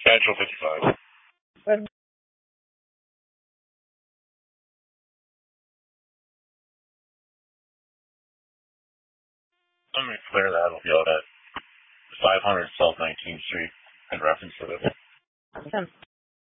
Central 55. Let me clear that with you at 500 South 19th Street in reference to this.